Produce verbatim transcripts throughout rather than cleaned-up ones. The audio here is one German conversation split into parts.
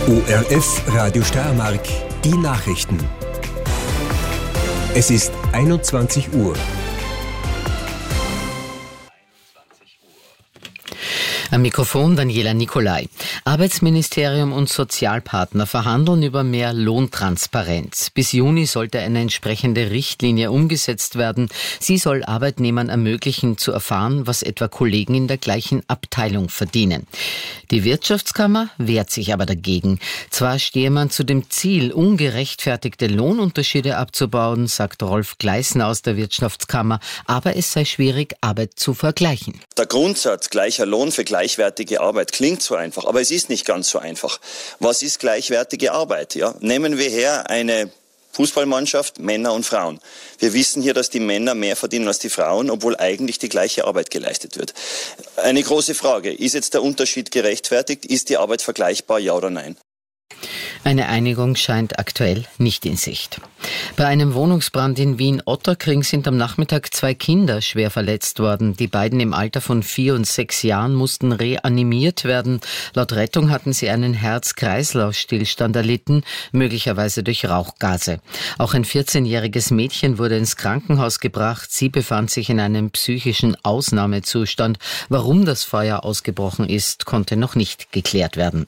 O R F Radio Steiermark, die Nachrichten. Es ist einundzwanzig Uhr. Am Mikrofon Daniela Nicolai. Arbeitsministerium und Sozialpartner verhandeln über mehr Lohntransparenz. Bis Juni sollte eine entsprechende Richtlinie umgesetzt werden. Sie soll Arbeitnehmern ermöglichen, zu erfahren, was etwa Kollegen in der gleichen Abteilung verdienen. Die Wirtschaftskammer wehrt sich aber dagegen. Zwar stehe man zu dem Ziel, ungerechtfertigte Lohnunterschiede abzubauen, sagt Rolf Gleisner aus der Wirtschaftskammer, aber es sei schwierig, Arbeit zu vergleichen. Der Grundsatz gleicher Lohn für gleichwertige Arbeit klingt so einfach, aber es ist nicht ganz so einfach. Was ist gleichwertige Arbeit? Ja? Nehmen wir her eine Fußballmannschaft, Männer und Frauen. Wir wissen hier, dass die Männer mehr verdienen als die Frauen, obwohl eigentlich die gleiche Arbeit geleistet wird. Eine große Frage, ist jetzt der Unterschied gerechtfertigt? Ist die Arbeit vergleichbar, ja oder nein? Eine Einigung scheint aktuell nicht in Sicht. Bei einem Wohnungsbrand in Wien-Otterkring sind am Nachmittag zwei Kinder schwer verletzt worden. Die beiden im Alter von vier und sechs Jahren mussten reanimiert werden. Laut Rettung hatten sie einen Herz-Kreislauf-Stillstand erlitten, möglicherweise durch Rauchgase. Auch ein vierzehnjähriges Mädchen wurde ins Krankenhaus gebracht. Sie befand sich in einem psychischen Ausnahmezustand. Warum das Feuer ausgebrochen ist, konnte noch nicht geklärt werden.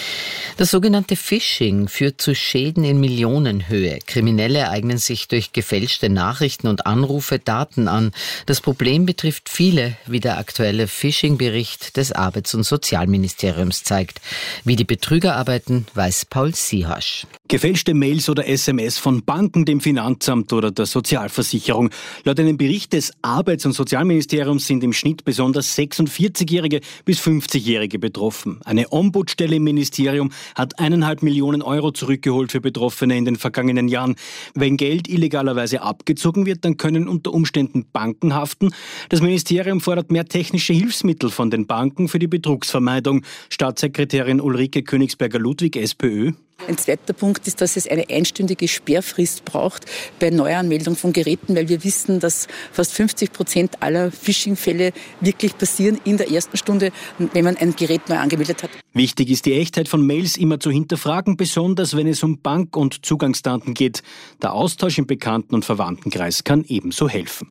Das sogenannte Phishing führt zu Schäden in Millionenhöhe. Kriminelle eignen sich durch gefälschte Nachrichten und Anrufe Daten an. Das Problem betrifft viele, wie der aktuelle Phishing-Bericht des Arbeits- und Sozialministeriums zeigt. Wie die Betrüger arbeiten, weiß Paul Siehasch. Gefälschte Mails oder S M S von Banken, dem Finanzamt oder der Sozialversicherung. Laut einem Bericht des Arbeits- und Sozialministeriums sind im Schnitt besonders sechsundvierzigjährige bis fünfzigjährige betroffen. Eine Ombudsstelle im Ministerium hat eineinhalb Millionen Euro zurückgeholt für Betroffene in den vergangenen Jahren. Wenn Geld illegalerweise abgezogen wird, dann können unter Umständen Banken haften. Das Ministerium fordert mehr technische Hilfsmittel von den Banken für die Betrugsvermeidung. Staatssekretärin Ulrike Königsberger-Ludwig, SPÖ. Ein zweiter Punkt ist, dass es eine einstündige Sperrfrist braucht bei Neuanmeldung von Geräten, weil wir wissen, dass fast fünfzig Prozent aller Phishing-Fälle wirklich passieren in der ersten Stunde, wenn man ein Gerät neu angemeldet hat. Wichtig ist die Echtheit von Mails immer zu hinterfragen, besonders wenn es um Bank- und Zugangsdaten geht. Der Austausch im Bekannten- und Verwandtenkreis kann ebenso helfen.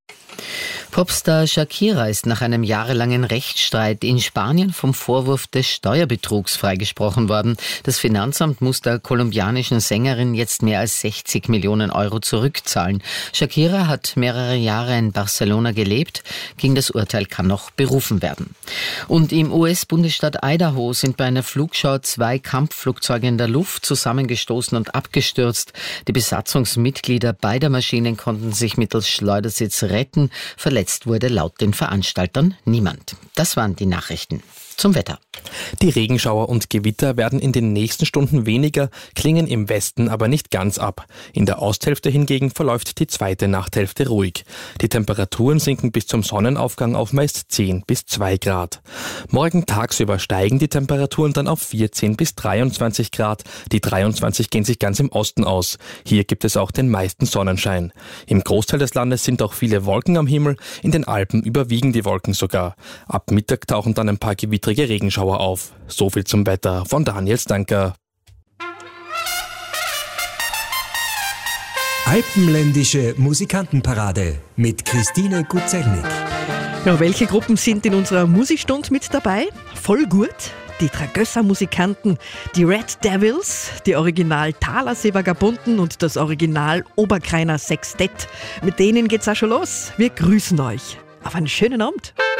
Popstar Shakira ist nach einem jahrelangen Rechtsstreit in Spanien vom Vorwurf des Steuerbetrugs freigesprochen worden. Das Finanzamt muss der kolumbianischen Sängerin jetzt mehr als sechzig Millionen Euro zurückzahlen. Shakira hat mehrere Jahre in Barcelona gelebt. Gegen das Urteil kann noch berufen werden. Und im U S-Bundesstaat Idaho sind bei einer Flugschau zwei Kampfflugzeuge in der Luft zusammengestoßen und abgestürzt. Die Besatzungsmitglieder beider Maschinen konnten sich mittels Schleudersitz retten. Verletzt wurde laut den Veranstaltern niemand. Das waren die Nachrichten. Zum Wetter. Die Regenschauer und Gewitter werden in den nächsten Stunden weniger, klingen im Westen aber nicht ganz ab. In der Osthälfte hingegen verläuft die zweite Nachthälfte ruhig. Die Temperaturen sinken bis zum Sonnenaufgang auf meist zehn bis zwei Grad. Morgen tagsüber steigen die Temperaturen dann auf vierzehn bis dreiundzwanzig Grad. Die dreiundzwanzig gehen sich ganz im Osten aus. Hier gibt es auch den meisten Sonnenschein. Im Großteil des Landes sind auch viele Wolken am Himmel. In den Alpen überwiegen die Wolken sogar. Ab Mittag tauchen dann ein paar gewittrige Regenschauer auf. So viel zum Wetter von Daniel Stanker. Alpenländische Musikantenparade mit Christine Gutzelnik. Ja, welche Gruppen sind in unserer Musikstunde mit dabei? Voll gut. Die Tragössa-Musikanten, die Red Devils, die Original Thalasee Vagabunden und das Original Oberkreiner Sextett. Mit denen geht's auch schon los. Wir grüßen euch. Auf einen schönen Abend.